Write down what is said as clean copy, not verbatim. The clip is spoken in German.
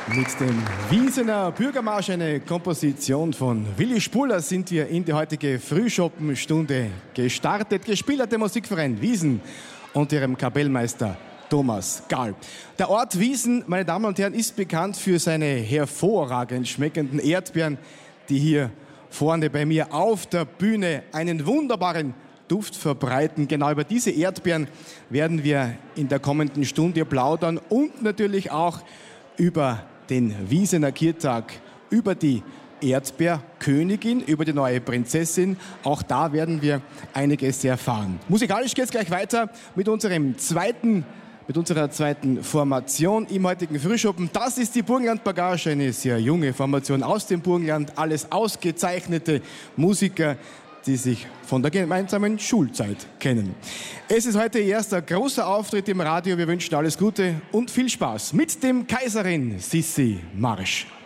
Mit dem Wiesener Bürgermarsch, eine Komposition von Willi Spuler, sind wir in die heutige Frühschoppenstunde gestartet. Gespielt hat der Musikverein Wiesen und ihrem Kapellmeister Thomas Gahl. Der Ort Wiesen, meine Damen und Herren, ist bekannt für seine hervorragend schmeckenden Erdbeeren, die hier vorne bei mir auf der Bühne einen wunderbaren Duft verbreiten. Genau über diese Erdbeeren werden wir in der kommenden Stunde plaudern und natürlich auch über den Wiesener Kirtag, über die Erdbeerkönigin, über die neue Prinzessin. Auch da werden wir einiges erfahren. Musikalisch geht es gleich weiter mit unserer zweiten Formation im heutigen Frühschoppen. Das ist die Burgenland Bagage, eine sehr junge Formation aus dem Burgenland. Alles ausgezeichnete Musiker, die sich von der gemeinsamen Schulzeit kennen. Es ist heute ihr erster großer Auftritt im Radio. Wir wünschen alles Gute und viel Spaß mit dem Kaiserin Sissi Marsch.